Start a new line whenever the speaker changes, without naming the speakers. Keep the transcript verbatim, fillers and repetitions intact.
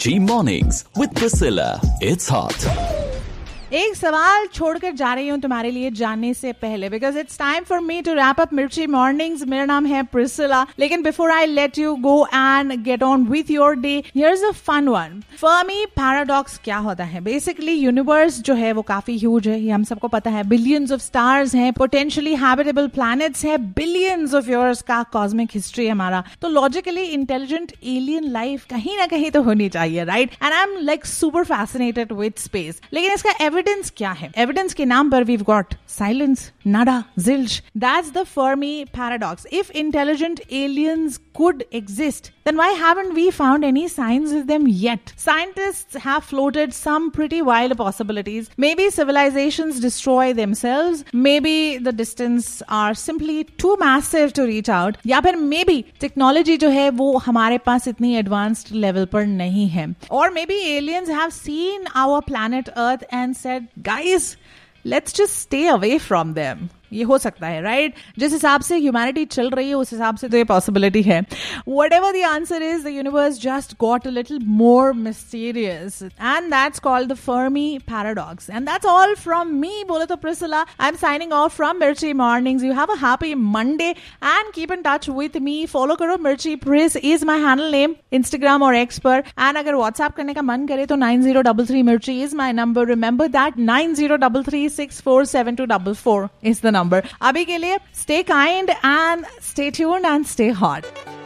G Mornings with Priscilla. It's hot.
एक सवाल छोड़कर जा रही हूँ तुम्हारे लिए जानने से पहले, because it's time for me to wrap up मिर्ची मॉर्निंग्स. मेरा नाम है प्रिसिला, लेकिन before I let you go and get on with your day, here's a fun one. Fermi paradox क्या होता है? बेसिकली यूनिवर्स जो है वो काफी ह्यूज है, ये हम सबको पता है. बिलियंस ऑफ स्टार्स हैं, पोटेंशियली हैबिटेबल प्लैनेट्स है, बिलियंस ऑफ ईयर्स का कॉस्मिक हिस्ट्री है हमारा. तो लॉजिकली इंटेलिजेंट एलियन लाइफ कहीं ना कहीं तो होनी चाहिए, right? And I am like super fascinated with space. लेकिन इसका एविडेंस क्या है? एविडेंस के नाम पर we've got silence, nada, zilch. That's the Fermi paradox. If intelligent aliens could exist, then why haven't we found any signs of them yet? Scientists have floated some pretty wild possibilities. Maybe civilizations destroy themselves. Maybe the distance are simply too massive to reach out. या फिर maybe technology जो है वो हमारे पास इतनी advanced level पर नहीं है. Or maybe aliens have seen our planet Earth and said, guys, let's just stay away from them. ये हो सकता है, राइट? जिस हिसाब से ह्यूमैनिटी चल रही है उस हिसाब से तो ये पॉसिबिलिटी है. Whatever the answer is, the universe just got a little more mysterious, and that's called the Fermi paradox. And that's all from me, बोले तो Priscilla. I'm signing off from Mirchi Mornings. You have a happy Monday and keep in touch with me. Follow करो Mirchi Pris is my handle name, Instagram और X पर. And अगर WhatsApp करने का मन करे तो nine zero three three Mirchi is my number. Remember that nine zero three three six four seven two four four is the number. अभी के लिए stay kind and stay tuned and stay hot.